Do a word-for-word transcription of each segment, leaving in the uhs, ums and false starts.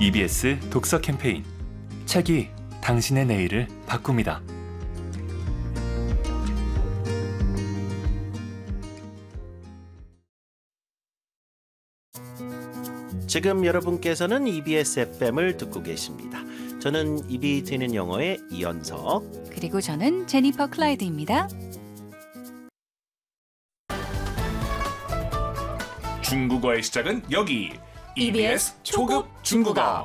이비에스 독서 캠페인 책이 당신의 내일을 바꿉니다. 지금 여러분께서는 이비에스 에프엠을 듣고 계십니다. 저는 입이 트이는 영어의 이현석, 그리고 저는 제니퍼 클라이드입니다. 중국어의 시작은 여기 이비에스 초급 중국어.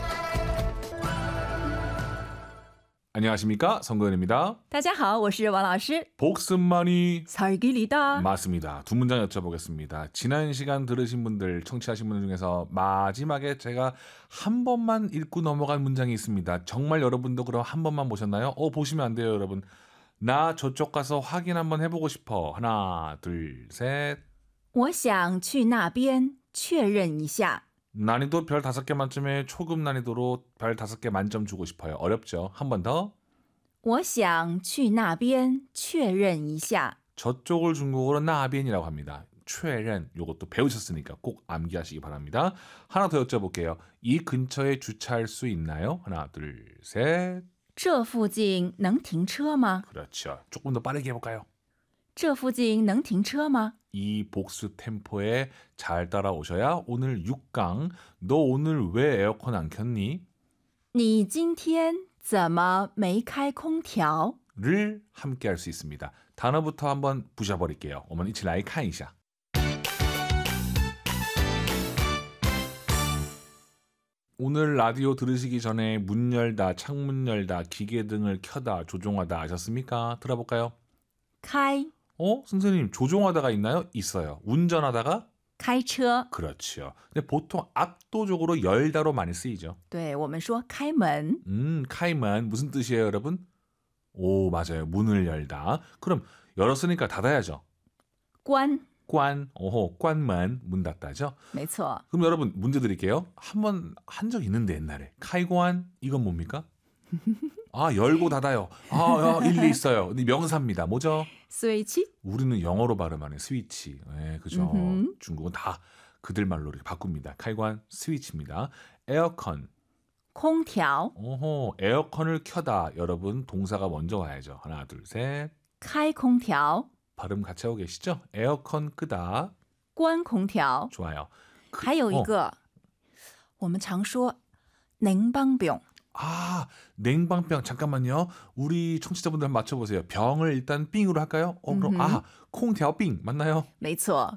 안녕하십니까, 성근입니다. 大家好，我是王老师. 복습만이 설길이다. 맞습니다. 두 문장 여쭤보겠습니다. 지난 시간 들으신 분들, 청취하신 분들 중에서 마지막에 제가 한 번만 읽고 넘어간 문장이 있습니다. 정말 여러분도 그럼 한 번만 보셨나요? 어, 보시면 안 돼요, 여러분. 나 저쪽 가서 확인 한번 해보고 싶어. 하나, 둘, 셋. 我想去那边确认一下. 난이도 별 다섯 개 만점에 초급 난이도로 별 다섯 개 만점 주고 싶어요. 어렵죠? 한 번 더. 我想去那边确认一下. 저쪽을 중국어로 나비엔이라고 합니다. 确认 요것도 배우셨으니까 꼭 암기하시기 바랍니다. 하나 더 여쭤볼게요. 이 근처에 주차할 수 있나요? 하나, 둘, 셋. 这附近能停车吗? 그렇죠. 조금 더 빠르게 해볼까요? 这附近能停车吗? 이 복수 템포에 잘 따라오셔야 오늘 육 강. 너 오늘 왜 에어컨 안 켰니? 你今天怎么没开空调? 를 함께 할 수 있습니다. 단어부터 한번 부셔버릴게요. 我们一起来看一下. 오늘 라디오 들으시기 전에 문 열다, 창문 열다, 기계 등을 켜다, 조종하다 아셨습니까? 들어볼까요? 开 어? 선생님, 조종하다가 있나요? 있어요. 운전하다가? 开车. 그렇죠. 근데 보통 압도적으로 열다로 많이 쓰이죠. 对，我们说开门. 음, 카이만 무슨 뜻이에요, 여러분? 오, 맞아요. 문을 열다. 그럼 열었으니까 닫아야죠. 关. 관, 오호, 관만 문 닫다죠. 没错. 그럼 여러분 문제 드릴게요. 한 번 한 적 있는데 옛날에. 카이관 이건 뭡니까? 아, 열고 닫아요. 아, 야, 일리 있어요. 근데 명사입니다. 뭐죠? 스위치? 우리는 영어로 발음하는 스위치. 네, 그죠. 음흠. 중국은 다 그들 말로 이렇게 바꿉니다. 카이관 스위치입니다. 에어컨. 空调. 오호, 에어컨을 켜다. 여러분 동사가 먼저 와야죠. 하나, 둘, 셋. 开空调. 발음 같이 하고 계시죠? 에어컨 끄다. 关空调. 좋아요. 그, 还有一个我们常说냉방병. 아, 냉방병. 잠깐만요. 우리 청취자분들 한번 맞춰보세요. 병을 일단 빙으로 할까요? 어, 그럼 음흠. 아, 콩调빙 맞나요? 没错.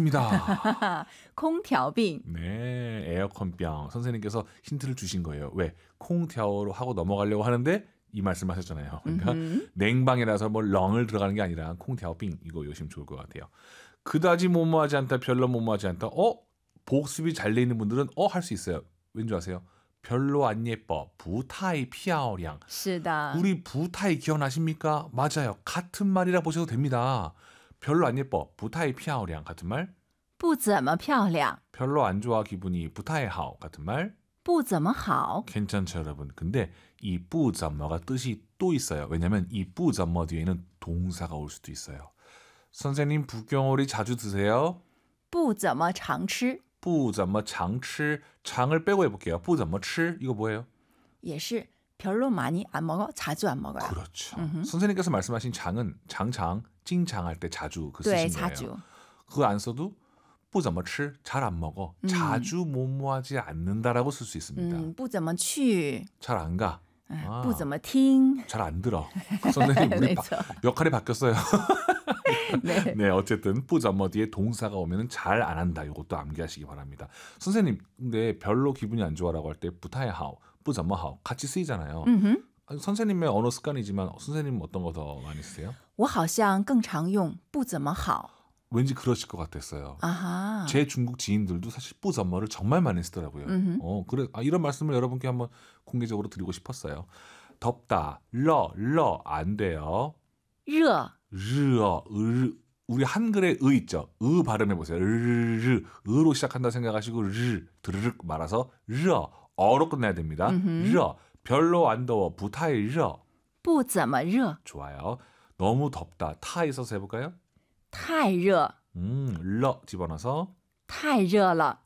맞습니다. 空调病. 네, 에어컨병. 선생님께서 힌트를 주신 거예요. 왜? 콩调로 하고 넘어가려고 하는데 이 말씀하셨잖아요. 그러니까 음흠. 냉방이라서 뭐 렁을 들어가는 게 아니라 콩调빙. 이거 요즘 좋을 것 같아요. 그다지 모모하지 않다, 별로 모모하지 않다. 어? 복습이 잘 돼 있는 분들은 어? 할 수 있어요. 왠지 아세요? 별로 안 예뻐. 부타이 피아오량. 是的. 우리 부타이 기억나십니까? 맞아요. 같은 말이라 보셔도 됩니다. 별로 안 예뻐. 부타이 피아오량 같은 말. 不怎么漂亮. 별로 안 좋아 기분이 부타이 하오 같은 말. 不怎么好. 괜찮죠, 여러분. 근데 이 뿌점머가 뜻이 또 있어요. 왜냐면 이 뿌점머 뒤에는 동사가 올 수도 있어요. 선생님 북경오리 자주 드세요? 不怎么常吃. 不怎么常吃. 장을 빼고 해볼게요. 不怎么吃. 이거 뭐예요? 也是 별로 많이 안 먹어. 자주 안 먹어요. 그렇죠. 음흠. 선생님께서 말씀하신 장은 장장, 찡장할 때 자주 그 对, 쓰신 거예요. 자주. 그거 안 써도 不怎么吃, 잘 안 먹어. 음. 자주 모모하지 않는다라고 쓸 수 있습니다. 嗯,不怎么去. 잘 안 가. 哎,不怎么听. 잘 안 들어. 선생님 우리 바, 역할이 바뀌었어요. 네. 네, 어쨌든 不怎么 뒤에 동사가 오면은 잘 안 한다. 이것도 암기하시기 바랍니다. 선생님, 근데 별로 기분이 안 좋아라고 할 때 不太好, 不怎么好 같이 쓰이잖아요. 음흠. 선생님의 언어 습관이지만 선생님 어떤 거 더 많이 쓰세요? 我好像更常用不怎么好. 왠지 그러실 것 같았어요. 아하. 제 중국 지인들도 사실 不怎么를 정말 많이 쓰더라고요. 음흠. 어, 그래 아, 이런 말씀을 여러분께 한번 공개적으로 드리고 싶었어요. 덥다, 러, 러 안 돼요. 热. 르어, 으, 우리 한글에 의 있죠. 의 발음해 보세요. 르르, 의로 시작한다 생각하시고 르, 드르륵 말아서 르어, 어로 끝내야 됩니다. 음흠. 르어, 별로 안 더워, 부타이 르어. 不怎么热. 좋아요. 너무 덥다, 타 있어서 해볼까요? 太热. 음, 러 집어넣어서 太热了.